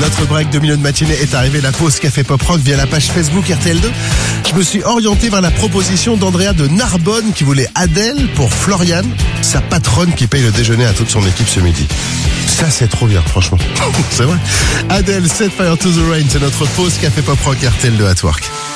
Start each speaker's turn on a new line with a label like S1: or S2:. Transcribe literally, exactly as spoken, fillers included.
S1: Notre break de milieu de matinée est arrivé, la pause Café Pop Rock via la page Facebook R T L deux. Je me suis orienté vers la proposition d'Andrea de Narbonne qui voulait Adèle pour Floriane, sa patronne qui paye le déjeuner à toute son équipe ce midi. Ça c'est trop bien, franchement. C'est vrai. Adèle, Set Fire to the Rain, c'est notre pause Café Pop Rock R T L deux at Work.